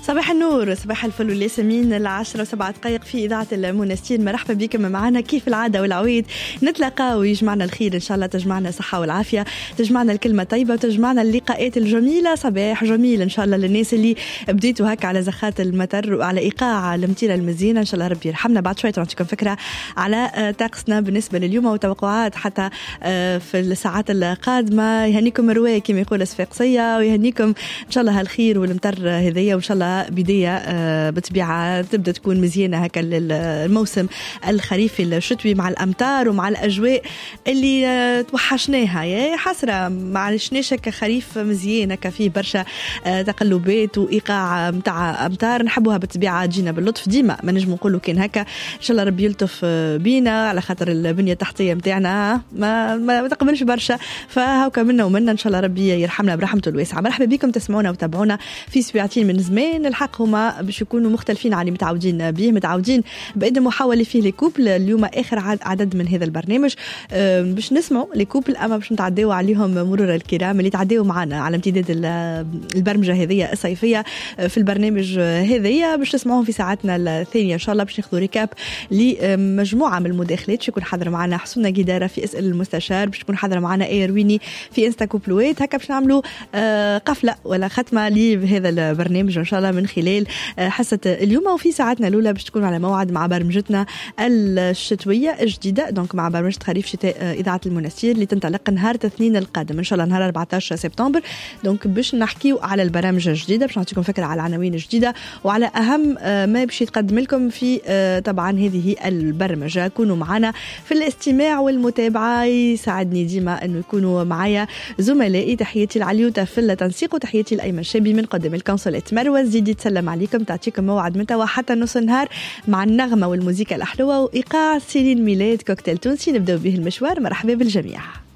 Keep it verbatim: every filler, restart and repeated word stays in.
صباح النور، صباح الفل والياسمين. العشرة وسبعة دقائق في إذاعة المنستين. مرحبا بكم معنا كيف العادة والعويد، نتلاقى ويجمعنا الخير إن شاء الله، تجمعنا صحة والعافية، تجمعنا الكلمة طيبة وتجمعنا اللقاءات الجميلة. صباح جميل إن شاء الله للناس اللي بديتوا هكا على زخات المطر وعلى إيقاع المطيرة المزينة. إن شاء الله ربي يرحمنا. بعد شوية نعطيكم فكرة على طقسنا بالنسبة لليوم وتوقعات حتى في الساعات القادمة. يهنيكم رواية كما يقول الصفاقسية، ويهنيكم إن شاء الله هالخير والمطر هذية، وإن شاء الله بداية بطبيعة تبدأ تكون مزيانة هكا الموسم الخريفي الشتوي مع الأمطار ومع الأجواء اللي توحشناها. يا حسرة ما عشناش هكا خريف مزيان هكا فيه برشا تقلبات وإيقاع متاع أمطار. نحبوها بالطبيعة تجينا باللطف ديما، ما نجم نقولوا كان هكا. إن شاء الله ربي يلطف بينا على خاطر البنية التحتية متاعنا ما ما تقبلش برشا، فهاكا منا ومنا إن شاء الله ربي يرحمنا برحمته الواسعة. مرحبا بكم تسمعونا وتابعونا في سبيعتين من زمان. الحق هما باش يكونوا مختلفين على متعودين به، متعودين بأن محاولة فيه ليكوبل. اليوم آخر عدد من هذا البرنامج باش نسمعوا ليكوبل، أما باش نتعداو عليهم مرور الكرام اللي تعداو معنا على امتداد البرمجة هذه الصيفية في البرنامج هذه. باش تسمعوهم في ساعتنا الثانية إن شاء الله. باش ناخذوا ريكاب لمجموعة من المداخلات. باش يكون حاضر معنا حسونة جدارة في اسأل المستشار، باش تكون حاضر معنا ايرويني في انستا كوبلويت. هكا باش نعملوا قفلة ولا ختمة لهذا البرنامج إن شاء الله من خلال حصة اليوم. وفي ساعتنا الأولى باش تكون على موعد مع برمجتنا الشتوية الجديدة، دونك مع برمجة خريف شتاء إذاعة المنستير اللي تنطلق نهار الاثنين القادم إن شاء الله، نهار أربعة عشر سبتمبر. دونك باش نحكيو على البرامج الجديدة، باش نعطيكم فكرة على العناوين الجديدة وعلى أهم ما باش يتقدم لكم في طبعا هذه البرمجة. كونوا معنا في الاستماع والمتابعة. يساعدني ديما أنه يكونوا معايا زملائي. تحياتي العليوتة في التنسيق، وتحياتي الأيمن شابي من قدم الكونسولات مروة الزيدي تسلم عليكم، تعطيكم موعد من توا حتى نص النهار مع النغمة والموسيقى الأحلوة وإيقاع سيرين ميلاد كوكتيل تونسي نبدأ به المشوار. مرحبا بالجميع.